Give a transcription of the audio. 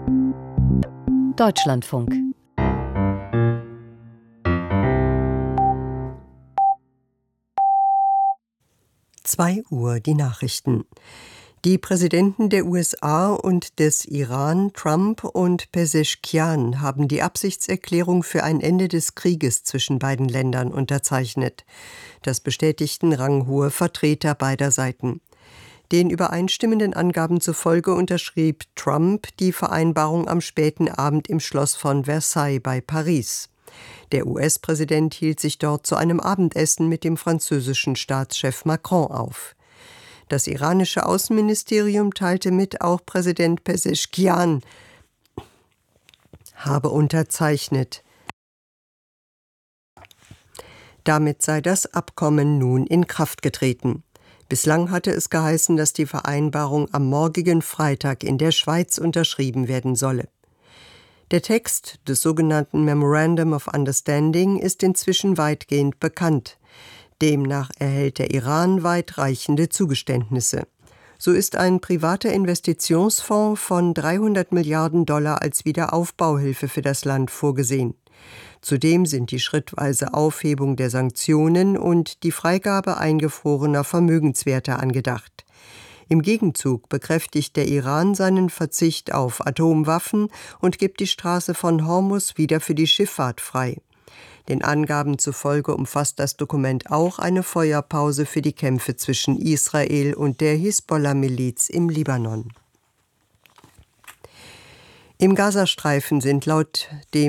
Deutschlandfunk. Uhr die Nachrichten. Die Präsidenten der USA und des Iran, Trump und Pezeshkian, haben die Absichtserklärung für ein Ende des Krieges zwischen beiden Ländern unterzeichnet. Das bestätigten ranghohe Vertreter beider Seiten. Den übereinstimmenden Angaben zufolge unterschrieb Trump die Vereinbarung am späten Abend im Schloss von Versailles bei Paris. Der US-Präsident hielt sich dort zu einem Abendessen mit dem französischen Staatschef Macron auf. Das iranische Außenministerium teilte mit, auch Präsident Pezeshkian habe unterzeichnet. Damit sei das Abkommen nun in Kraft getreten. Bislang hatte es geheißen, dass die Vereinbarung am morgigen Freitag in der Schweiz unterschrieben werden solle. Der Text des sogenannten Memorandum of Understanding ist inzwischen weitgehend bekannt. Demnach erhält der Iran weitreichende Zugeständnisse. So ist ein privater Investitionsfonds von $300 Milliarden als Wiederaufbauhilfe für das Land vorgesehen. Zudem sind die schrittweise Aufhebung der Sanktionen und die Freigabe eingefrorener Vermögenswerte angedacht. Im Gegenzug bekräftigt der Iran seinen Verzicht auf Atomwaffen und gibt die Straße von Hormuz wieder für die Schifffahrt frei. Den Angaben zufolge umfasst das Dokument auch eine Feuerpause für die Kämpfe zwischen Israel und der Hisbollah-Miliz im Libanon. Im Gazastreifen sind laut dem